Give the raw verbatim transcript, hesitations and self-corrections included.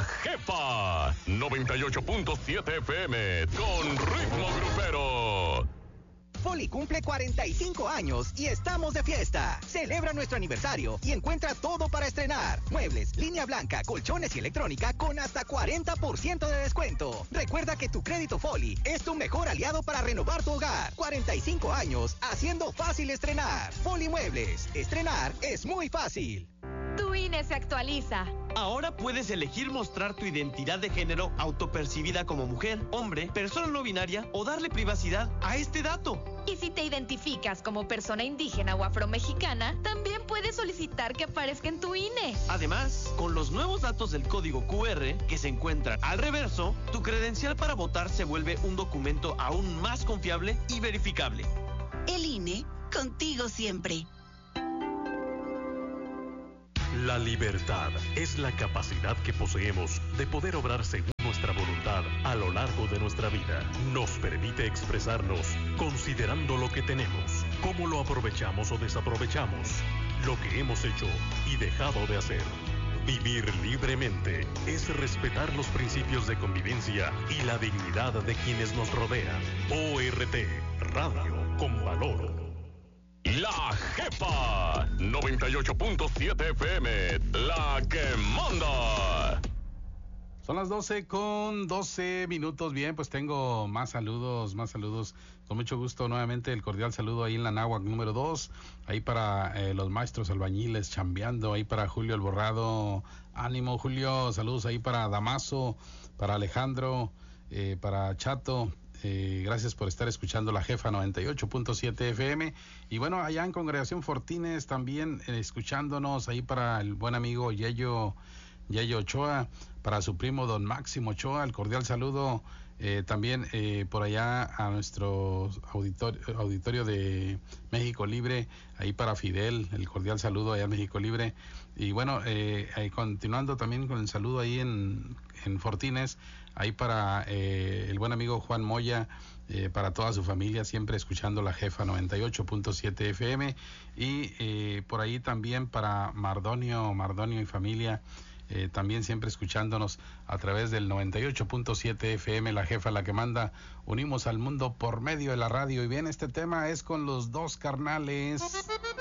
Jefa noventa y ocho punto siete F M con ritmo grupero. Foli cumple cuarenta y cinco años y estamos de fiesta. Celebra nuestro aniversario y encuentra todo para estrenar. Muebles, línea blanca, colchones y electrónica con hasta cuarenta por ciento de descuento. Recuerda que tu crédito Foli es tu mejor aliado para renovar tu hogar. cuarenta y cinco años haciendo fácil estrenar. Foli Muebles. Estrenar es muy fácil. Tu I N E se actualiza. Ahora puedes elegir mostrar tu identidad de género autopercibida como mujer, hombre, persona no binaria o darle privacidad a este dato. Y si te identificas como persona indígena o afromexicana, también puedes solicitar que aparezca en tu I N E. Además, con los nuevos datos del código Q R que se encuentran al reverso, tu credencial para votar se vuelve un documento aún más confiable y verificable. El I N E, contigo siempre. La libertad es la capacidad que poseemos de poder obrar según nuestra voluntad a lo largo de nuestra vida. Nos permite expresarnos considerando lo que tenemos, cómo lo aprovechamos o desaprovechamos, lo que hemos hecho y dejado de hacer. Vivir libremente es respetar los principios de convivencia y la dignidad de quienes nos rodean. O R T, Radio con Valor. La Jefa noventa y ocho punto siete F M, la que manda. Son las doce con doce minutos. Bien, pues tengo más saludos, más saludos. Con mucho gusto, nuevamente el cordial saludo ahí en la Náhuac número dos. Ahí para eh, los maestros albañiles chambeando. Ahí para Julio Alborrado. Ánimo, Julio. Saludos ahí para Damaso, para Alejandro, eh, para Chato. Eh, gracias por estar escuchando la Jefa noventa y ocho punto siete F M. Y bueno, allá en Congregación Fortines también eh, escuchándonos. Ahí para el buen amigo Yayo, Yayo Ochoa, para su primo don Máximo Ochoa, el cordial saludo. Eh, también eh, por allá a nuestro auditor, auditorio de México Libre, ahí para Fidel, el cordial saludo allá en México Libre. Y bueno, eh, eh, continuando también con el saludo ahí en, en Fortines, ahí para eh, el buen amigo Juan Moya, eh, para toda su familia, siempre escuchando la Jefa noventa y ocho punto siete F M. Y eh, por ahí también para Mardonio, Mardonio y familia, Eh, también siempre escuchándonos a través del noventa y ocho punto siete F M, la Jefa, la que manda. Unimos al mundo por medio de la radio. Y bien, este tema es con los dos carnales.